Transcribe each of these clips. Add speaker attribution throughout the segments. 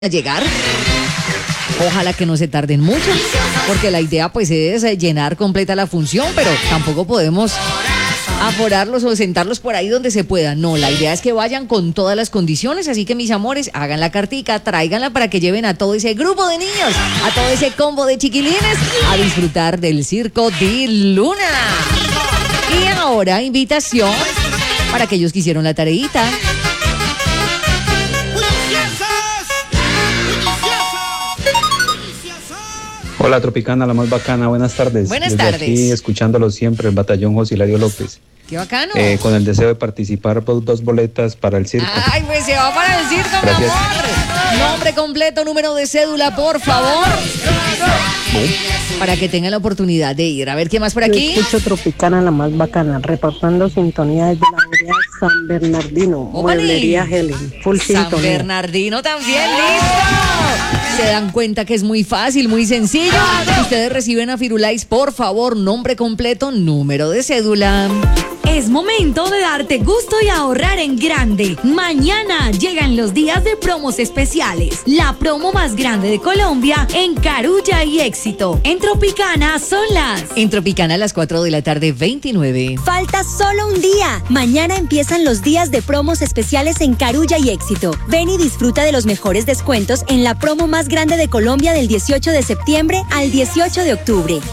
Speaker 1: a llegar. Ojalá que no se tarden mucho, porque la idea pues es llenar completa la función, pero tampoco podemos aforarlos o sentarlos por ahí donde se pueda. No, la idea es que vayan con todas las condiciones, así que mis amores, hagan la cartica, tráiganla para que lleven a todo ese grupo de niños, a todo ese combo de chiquilines a disfrutar del Circo de Luna. Y ahora invitación para aquellos que hicieron la tareita.
Speaker 2: Hola Tropicana, la más bacana, buenas tardes.
Speaker 1: Buenas
Speaker 2: Desde
Speaker 1: tardes.
Speaker 2: Aquí escuchándolo siempre, el batallón José Hilario López.
Speaker 1: ¡Qué bacano!
Speaker 2: Con el deseo de participar por 2 boletas para el circo.
Speaker 1: ¡Ay, pues se va para el circo,
Speaker 2: Gracias.
Speaker 1: mi amor! Nombre completo, número de cédula, por favor. Para que tengan la oportunidad de ir. A ver, ¿qué más por aquí?
Speaker 3: Yo escucho Tropicana, la más bacana, reportando sintonía desde la vereda San Bernardino, mueblería Helen, full
Speaker 1: San
Speaker 3: sintonía.
Speaker 1: Bernardino también, listo. Se dan cuenta que es muy fácil, muy sencillo. Ustedes reciben a Firulais, por favor, nombre completo, número de cédula.
Speaker 4: Es momento de darte gusto y ahorrar en grande. Mañana llegan los días de promos especiales. La promo más grande de Colombia en Carulla y Éxito. En Tropicana son las...
Speaker 1: En Tropicana a las 4 de la tarde, 29.
Speaker 5: Falta solo un día. Mañana empiezan los días de promos especiales en Carulla y Éxito. Ven y disfruta de los mejores descuentos en la promo más grande de Colombia del 18 de septiembre al 18 de octubre.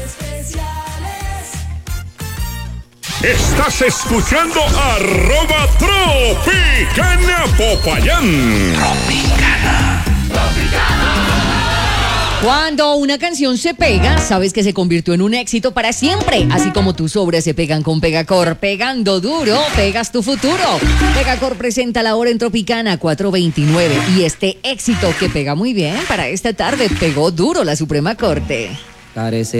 Speaker 6: Estás escuchando @Tropicana Popayán.
Speaker 1: Cuando una canción se pega, sabes que se convirtió en un éxito para siempre. Así como tus obras se pegan con Pegacor. Pegando duro, pegas tu futuro. Pegacor presenta la hora en Tropicana 429. Y este éxito que pega muy bien para esta tarde, pegó duro la Suprema Corte.
Speaker 7: Parece